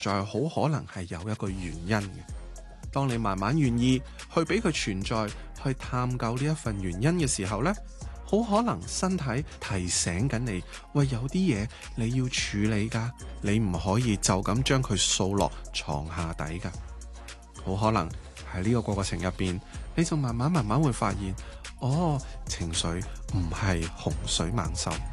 在好可能係有一個原因嘅。當你慢慢願意去俾佢存在，去探究呢一份原因嘅時候呢，好可能身體提醒緊你，喂，有啲嘢你要處理噶，你唔可以就咁將佢掃落床下底噶。好可能喺呢個過程入邊，你就慢慢會發現，情緒唔係洪水猛獸。